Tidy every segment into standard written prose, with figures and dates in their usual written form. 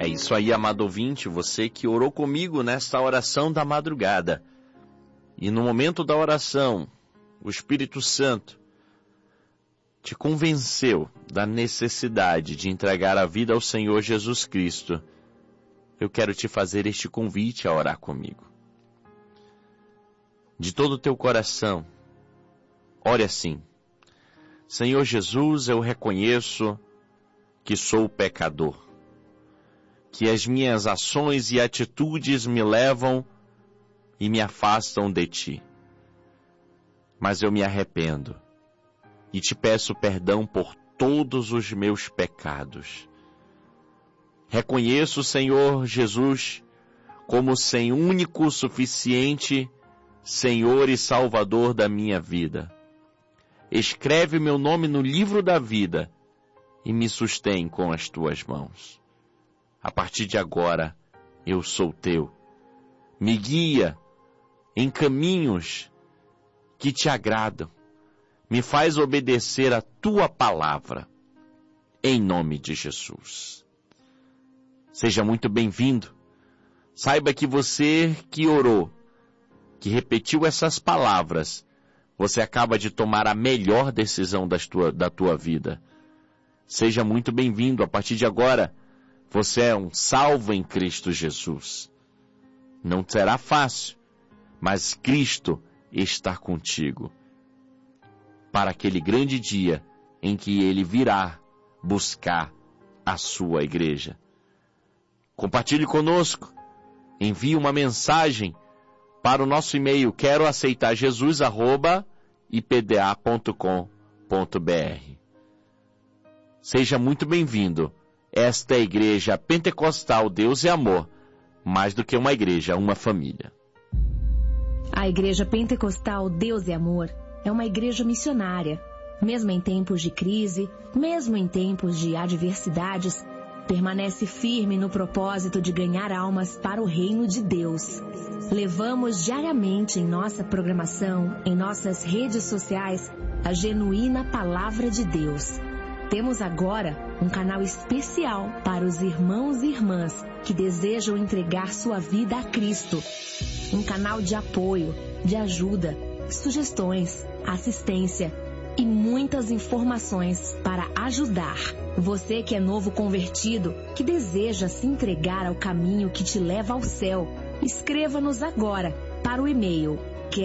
É isso aí, amado ouvinte, você que orou comigo nesta oração da madrugada. E no momento da oração, o Espírito Santo te convenceu da necessidade de entregar a vida ao Senhor Jesus Cristo. Eu quero te fazer este convite a orar comigo. De todo o teu coração, ore assim: Senhor Jesus, eu reconheço que sou pecador, que as minhas ações e atitudes me levam e me afastam de Ti. Mas eu me arrependo e te peço perdão por todos os meus pecados. Reconheço, Senhor Jesus, como sem único, suficiente Senhor e Salvador da minha vida. Escreve meu nome no livro da vida e me sustém com as Tuas mãos. A partir de agora, eu sou Teu. Me guia em caminhos que Te agradam. Me faz obedecer a Tua palavra. Em nome de Jesus. Seja muito bem-vindo. Saiba que você que orou, que repetiu essas palavras, você acaba de tomar a melhor decisão da tua vida. Seja muito bem-vindo. A partir de agora, você é um salvo em Cristo Jesus. Não será fácil, mas Cristo está contigo para aquele grande dia em que Ele virá buscar a sua igreja. Compartilhe conosco. Envie uma mensagem para o nosso e-mail queroaceitarjesus@ipda.com.br. Seja muito bem-vindo. Esta é a Igreja Pentecostal Deus e Amor, mais do que uma igreja, uma família. A Igreja Pentecostal Deus e Amor é uma igreja missionária. Mesmo em tempos de crise, mesmo em tempos de adversidades, permanece firme no propósito de ganhar almas para o reino de Deus. Levamos diariamente em nossa programação, em nossas redes sociais, a genuína palavra de Deus. Temos agora um canal especial para os irmãos e irmãs que desejam entregar sua vida a Cristo. Um canal de apoio, de ajuda, sugestões, assistência e muitas informações para ajudar. Você que é novo convertido, que deseja se entregar ao caminho que te leva ao céu, escreva-nos agora para o e-mail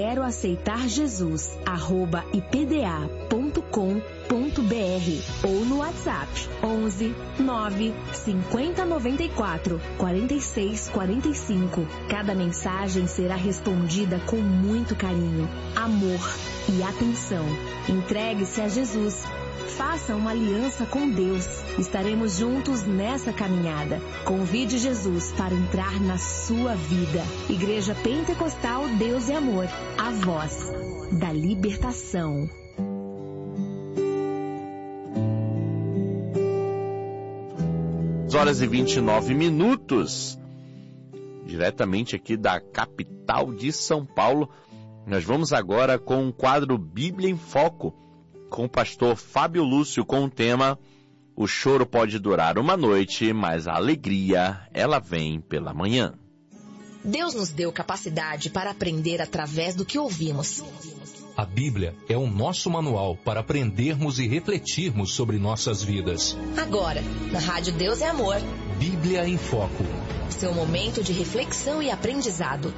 queroaceitarjesus@ipda.com.br ou no WhatsApp 11 9 50 94 46 45. Cada mensagem será respondida com muito carinho, amor e atenção. Entregue-se a Jesus. Faça uma aliança com Deus. Estaremos juntos nessa caminhada. Convide Jesus para entrar na sua vida. Igreja Pentecostal Deus e Amor. A voz da libertação. 11h29, diretamente aqui da capital de São Paulo. Nós vamos agora com o quadro Bíblia em Foco, com o pastor Fábio Lúcio, com o tema O choro pode durar uma noite, mas a alegria, ela vem pela manhã. Deus nos deu capacidade para aprender através do que ouvimos. A Bíblia é o nosso manual para aprendermos e refletirmos sobre nossas vidas. Agora, na Rádio Deus é Amor. Bíblia em Foco. Seu momento de reflexão e aprendizado.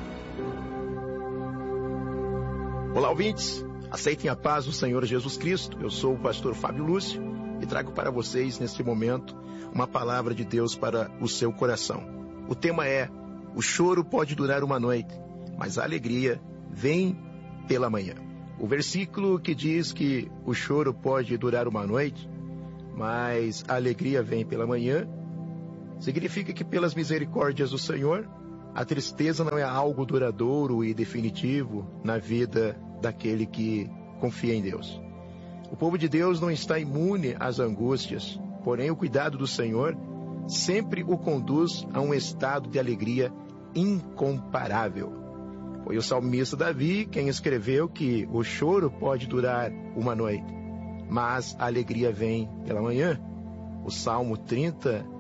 Olá, ouvintes. Aceitem a paz do Senhor Jesus Cristo. Eu sou o pastor Fábio Lúcio e trago para vocês, neste momento, uma palavra de Deus para o seu coração. O tema é: o choro pode durar uma noite, mas a alegria vem pela manhã. O versículo que diz que o choro pode durar uma noite, mas a alegria vem pela manhã, significa que pelas misericórdias do Senhor, a tristeza não é algo duradouro e definitivo na vida daquele que confia em Deus. O povo de Deus não está imune às angústias, porém o cuidado do Senhor sempre o conduz a um estado de alegria incomparável. Foi o salmista Davi quem escreveu que o choro pode durar uma noite, mas a alegria vem pela manhã. O Salmo 30,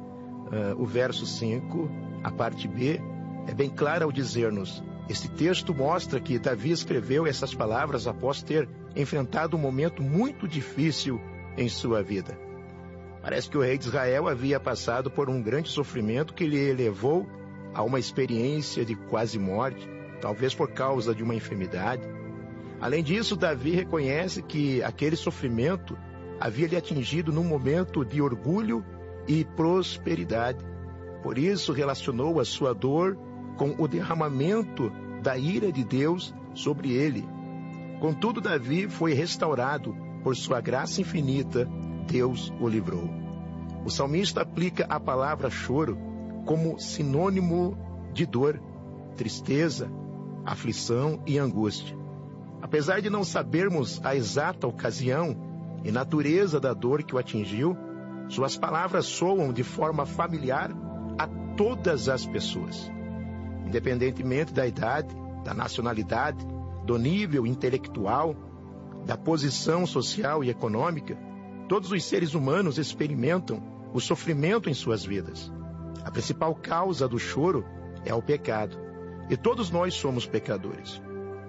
o verso 5, a parte B, é bem clara ao dizer-nos: este texto mostra que Davi escreveu essas palavras após ter enfrentado um momento muito difícil em sua vida. Parece que o rei de Israel havia passado por um grande sofrimento que lhe levou a uma experiência de quase morte, talvez por causa de uma enfermidade. Além disso, Davi reconhece que aquele sofrimento havia lhe atingido num momento de orgulho e prosperidade. Por isso, relacionou a sua dor com o derramamento da ira de Deus sobre ele. Contudo, Davi foi restaurado por sua graça infinita. Deus o livrou. O salmista aplica a palavra choro como sinônimo de dor, tristeza, aflição e angústia. Apesar de não sabermos a exata ocasião e natureza da dor que o atingiu, suas palavras soam de forma familiar a todas as pessoas. Independentemente da idade, da nacionalidade, do nível intelectual, da posição social e econômica, todos os seres humanos experimentam o sofrimento em suas vidas. A principal causa do choro é o pecado, e todos nós somos pecadores.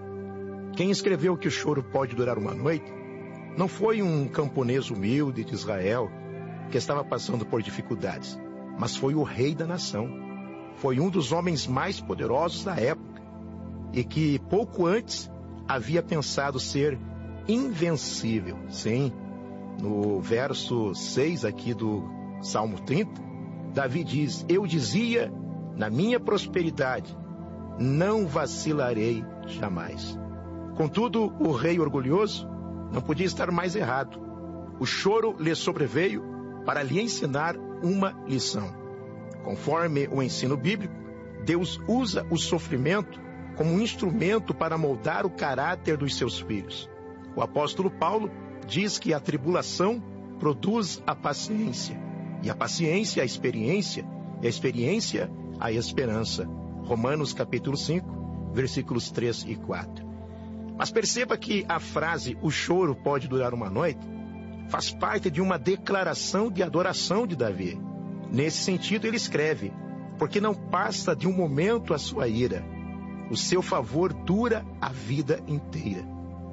Quem escreveu que o choro pode durar uma noite não foi um camponês humilde de Israel que estava passando por dificuldades, mas foi o rei da nação. Foi um dos homens mais poderosos da época e que pouco antes havia pensado ser invencível. Sim, no verso 6 aqui do Salmo 30, Davi diz: eu dizia na minha prosperidade, não vacilarei jamais. Contudo, o rei orgulhoso não podia estar mais errado. O choro lhe sobreveio para lhe ensinar uma lição. Conforme o ensino bíblico, Deus usa o sofrimento como um instrumento para moldar o caráter dos seus filhos. O apóstolo Paulo diz que a tribulação produz a paciência, e a paciência a experiência, e a experiência a esperança. Romanos capítulo 5, versículos 3 e 4. Mas perceba que a frase "o choro pode durar uma noite" faz parte de uma declaração de adoração de Davi. Nesse sentido, ele escreve: porque não passa de um momento a sua ira, o seu favor dura a vida inteira.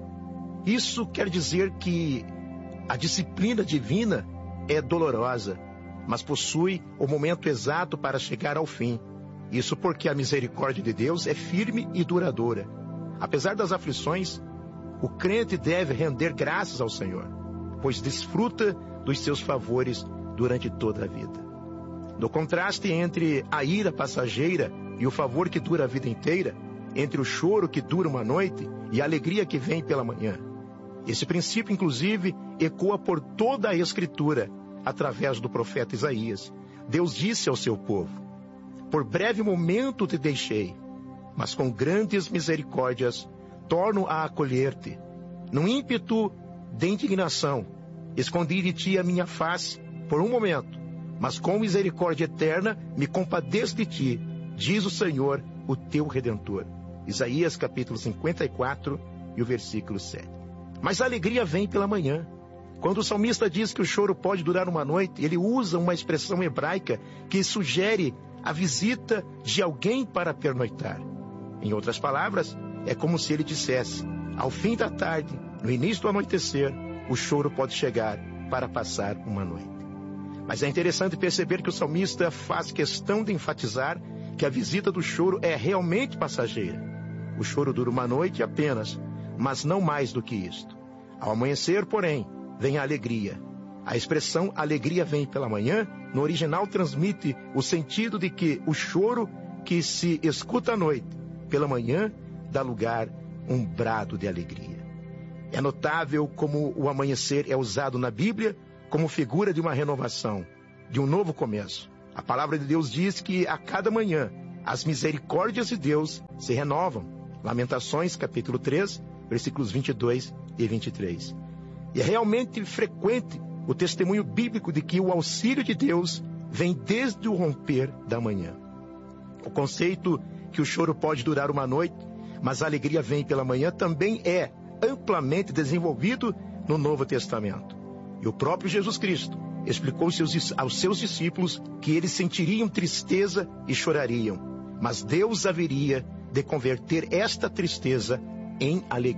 Isso quer dizer que a disciplina divina é dolorosa, mas possui o momento exato para chegar ao fim. Isso porque a misericórdia de Deus é firme e duradoura. Apesar das aflições, o crente deve render graças ao Senhor, pois desfruta dos seus favores durante toda a vida. No contraste entre a ira passageira e o favor que dura a vida inteira, entre o choro que dura uma noite e a alegria que vem pela manhã. Esse princípio, inclusive, ecoa por toda a Escritura, através do profeta Isaías. Deus disse ao seu povo: por breve momento te deixei, mas com grandes misericórdias torno a acolher-te. Num ímpeto de indignação, escondi de ti a minha face por um momento, mas com misericórdia eterna me compadeço de ti, diz o Senhor, o teu Redentor. Isaías capítulo 54 e o versículo 7. Mas a alegria vem pela manhã. Quando o salmista diz que o choro pode durar uma noite, ele usa uma expressão hebraica que sugere a visita de alguém para pernoitar. Em outras palavras, é como se ele dissesse: ao fim da tarde, no início do anoitecer, o choro pode chegar para passar uma noite. Mas é interessante perceber que o salmista faz questão de enfatizar que a visita do choro é realmente passageira. O choro dura uma noite apenas, mas não mais do que isto. Ao amanhecer, porém, vem a alegria. A expressão alegria vem pela manhã, no original transmite o sentido de que o choro que se escuta à noite, pela manhã, dá lugar a um brado de alegria. É notável como o amanhecer é usado na Bíblia como figura de uma renovação, de um novo começo. A palavra de Deus diz que a cada manhã as misericórdias de Deus se renovam. Lamentações capítulo 3, versículos 22 e 23. E é realmente frequente o testemunho bíblico de que o auxílio de Deus vem desde o romper da manhã. O conceito que o choro pode durar uma noite, mas a alegria vem pela manhã, também é amplamente desenvolvido no Novo Testamento. E o próprio Jesus Cristo explicou aos seus discípulos que eles sentiriam tristeza e chorariam, mas Deus haveria de converter esta tristeza em alegria.